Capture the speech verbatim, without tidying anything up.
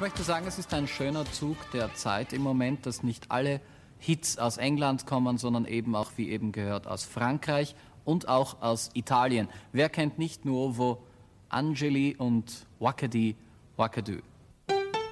möchte sagen, es ist ein schöner Zug der Zeit im Moment, dass nicht alle Hits aus England kommen, sondern eben auch, wie eben gehört, aus Frankreich und auch aus Italien. Wer kennt nicht Nuovo Angeli und Wakadi Wakadu?